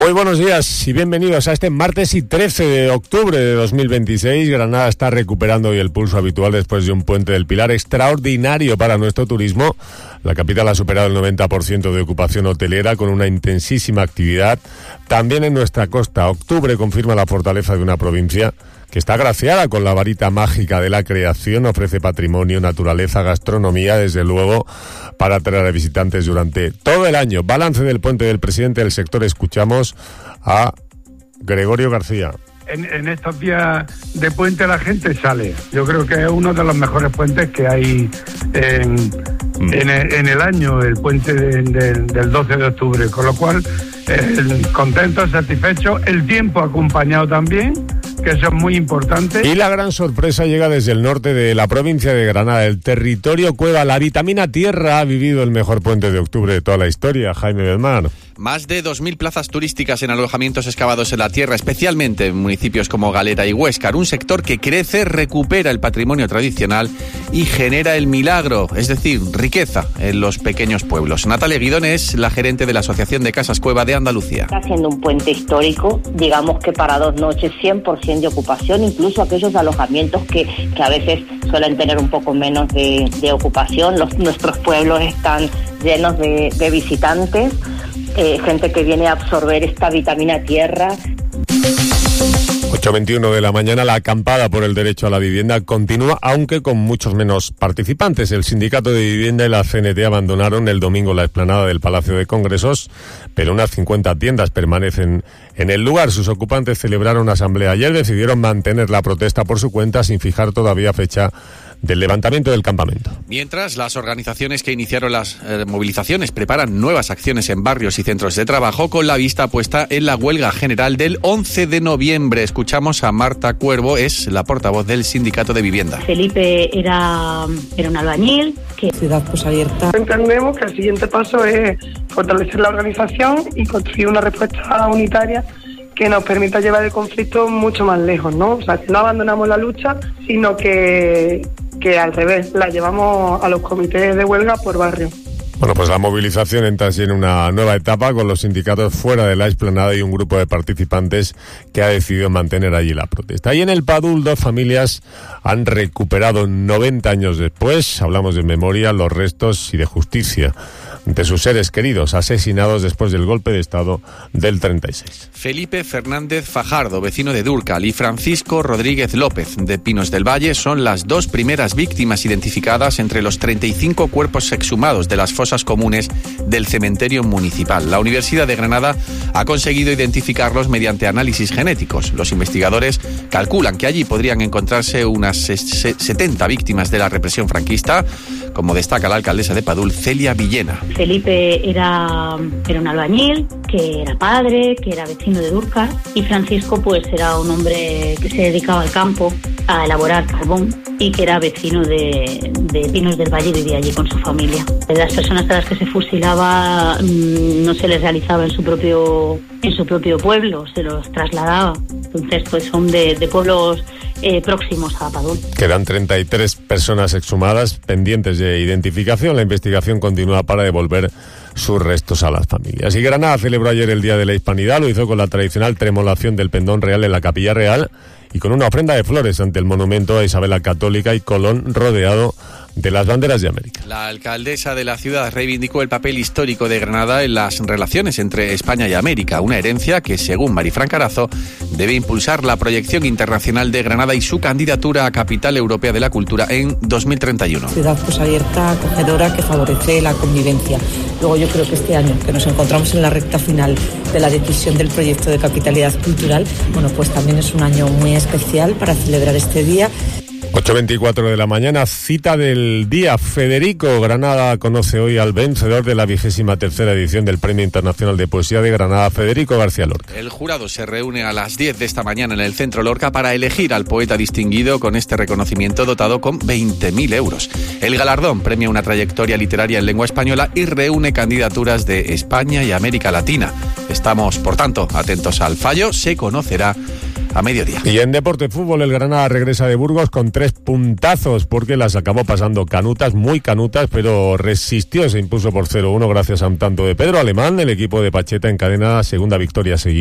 Muy buenos días y bienvenidos a este martes y 13 de octubre de 2026. Granada está recuperando hoy el pulso habitual después de un puente del Pilar extraordinario para nuestro turismo. La capital ha superado el 90% de ocupación hotelera con una intensísima actividad. También en nuestra costa, octubre confirma la fortaleza de una provincia que está agraciada con la varita mágica de la creación, ofrece patrimonio, naturaleza, gastronomía, desde luego, para atraer a visitantes durante todo el año. Balance del puente del presidente del sector, escuchamos a Gregorio García. En estos días de puente la gente sale. Yo creo que es uno de los mejores puentes que hay en el año, el puente del 12 de octubre. Con lo cual, contento, satisfecho. El tiempo acompañado también, que eso es muy importante. Y la gran sorpresa llega desde el norte de la provincia de Granada, el territorio Cueva. La vitamina tierra ha vivido el mejor puente de octubre de toda la historia. Jaime Belmar. Más de 2.000 plazas turísticas en alojamientos excavados en la tierra, especialmente en municipios como Galera y Huéscar. Un sector que crece, recupera el patrimonio tradicional y genera el milagro, es decir, riqueza en los pequeños pueblos. Natalia Guidón es la gerente de la Asociación de Casas Cueva de Andalucía. Está siendo un puente histórico, digamos que para 2 noches 100% de ocupación, incluso aquellos alojamientos que a veces suelen tener un poco menos de ocupación. Nuestros pueblos están llenos de visitantes. Gente que viene a absorber esta vitamina tierra. 8:21 de la mañana, la acampada por el derecho a la vivienda continúa, aunque con muchos menos participantes. El Sindicato de Vivienda y la CNT abandonaron el domingo la explanada del Palacio de Congresos, pero unas 50 tiendas permanecen en el lugar. Sus ocupantes celebraron asamblea ayer, decidieron mantener la protesta por su cuenta sin fijar todavía fecha del levantamiento del campamento. Mientras, las organizaciones que iniciaron las movilizaciones preparan nuevas acciones en barrios y centros de trabajo con la vista puesta en la huelga general del 11 de noviembre. Escuchamos a Marta Cuervo, es la portavoz del Sindicato de Vivienda. Felipe era un albañil. Ciudad pues abierta. Entendemos que el siguiente paso es fortalecer la organización y construir una respuesta unitaria que nos permita llevar el conflicto mucho más lejos, ¿no? O sea, que no abandonamos la lucha, sino que al revés, la llevamos a los comités de huelga por barrio. Bueno, pues la movilización entra así en una nueva etapa con los sindicatos fuera de la explanada y un grupo de participantes que ha decidido mantener allí la protesta. Y en el Padul, 2 familias han recuperado 90 años después, hablamos de memoria, los restos y de justicia de sus seres queridos asesinados después del golpe de Estado del 36. Felipe Fernández Fajardo, vecino de Dúrcal, y Francisco Rodríguez López, de Pinos del Valle, son las 2 primeras víctimas identificadas entre los 35 cuerpos exhumados de las fosas comunes del cementerio municipal. La Universidad de Granada ha conseguido identificarlos mediante análisis genéticos. Los investigadores calculan que allí podrían encontrarse unas 70 víctimas de la represión franquista, como destaca la alcaldesa de Padul, Celia Villena. Felipe era un albañil, que era padre, que era vecino de Dúrcal, y Francisco pues era un hombre que se dedicaba al campo a elaborar carbón y que era vecino de Pinos del Valle y vivía allí con su familia. Las personas a las que se fusilaba no se les realizaba en su propio pueblo, se los trasladaba. Entonces pues son de pueblos próximos a Padul. Quedan 33 personas exhumadas pendientes de identificación. La investigación continúa para devolver sus restos a las familias. Y Granada celebró ayer el Día de la Hispanidad. Lo hizo con la tradicional tremolación del pendón real en la Capilla Real y con una ofrenda de flores ante el monumento a Isabel la Católica y Colón, rodeado de las banderas de América. La alcaldesa de la ciudad reivindicó el papel histórico de Granada en las relaciones entre España y América, una herencia que, según Marifran Carazo, debe impulsar la proyección internacional de Granada y su candidatura a Capital Europea de la Cultura en 2031. Ciudad pues abierta, acogedora, que favorece la convivencia. Luego yo creo que este año, que nos encontramos en la recta final de la decisión del proyecto de capitalidad cultural, bueno, pues también es un año muy especial para celebrar este día. 8:24 de la mañana, cita del día. Federico, Granada conoce hoy al vencedor de la 23ª edición del Premio Internacional de Poesía de Granada, Federico García Lorca. El jurado se reúne a las 10 de esta mañana en el Centro Lorca para elegir al poeta distinguido con este reconocimiento dotado con 20.000 euros. El galardón premia una trayectoria literaria en lengua española y reúne candidaturas de España y América Latina. Estamos, por tanto, atentos al fallo. Se conocerá a mediodía. Y en Deporte Fútbol, el Granada regresa de Burgos con 3 puntazos, porque las acabó pasando canutas, muy canutas, pero resistió, se impuso por 0-1 gracias a un tanto de Pedro Alemán. El equipo de Pacheta encadena segunda victoria seguida.